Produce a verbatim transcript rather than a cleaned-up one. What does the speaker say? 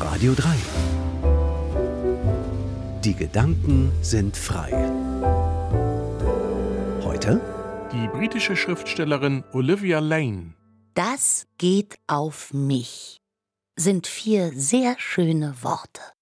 Radio drei. Die Gedanken sind frei. Heute die britische Schriftstellerin Olivia Lane. Das geht auf mich, sind vier sehr schöne Worte.